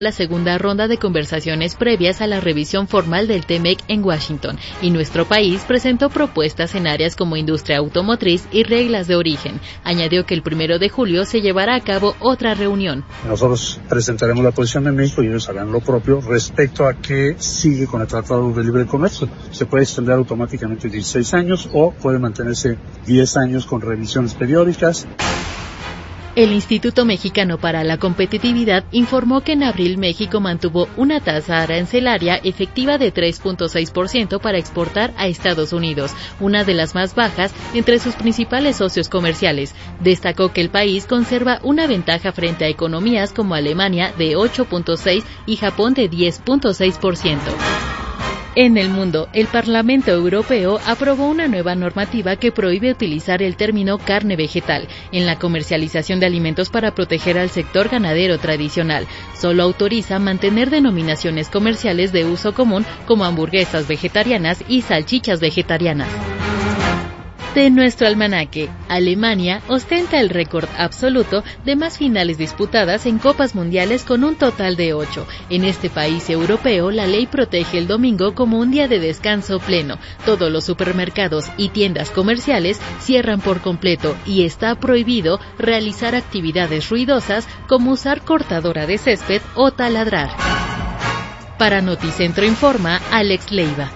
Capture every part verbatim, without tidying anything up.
La segunda ronda de conversaciones previas a la revisión formal del T M E C en Washington, y nuestro país presentó propuestas en áreas como industria automotriz y reglas de origen. Añadió que el primero de julio se llevará a cabo otra reunión. Nosotros presentaremos la posición de México y ellos harán lo propio respecto a qué sigue con el Tratado de Libre Comercio. Se puede extender automáticamente dieciséis años o puede mantenerse diez años con revisiones periódicas. El Instituto Mexicano para la Competitividad informó que en abril México mantuvo una tasa arancelaria efectiva de tres punto seis por ciento para exportar a Estados Unidos, una de las más bajas entre sus principales socios comerciales. Destacó que el país conserva una ventaja frente a economías como Alemania de ocho punto seis por ciento y Japón de diez punto seis por ciento. En el mundo, el Parlamento Europeo aprobó una nueva normativa que prohíbe utilizar el término carne vegetal en la comercialización de alimentos para proteger al sector ganadero tradicional. Solo autoriza mantener denominaciones comerciales de uso común como hamburguesas vegetarianas y salchichas vegetarianas. De nuestro almanaque, Alemania ostenta el récord absoluto de más finales disputadas en Copas Mundiales con un total de ocho. En este país europeo, la ley protege el domingo como un día de descanso pleno. Todos los supermercados y tiendas comerciales cierran por completo y está prohibido realizar actividades ruidosas como usar cortadora de césped o taladrar. Para Noticentro Informa, Alex Leiva.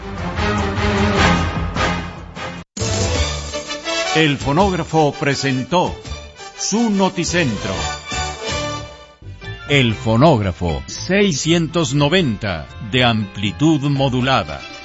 El fonógrafo presentó su Noticentro. El fonógrafo seiscientos noventa de amplitud modulada.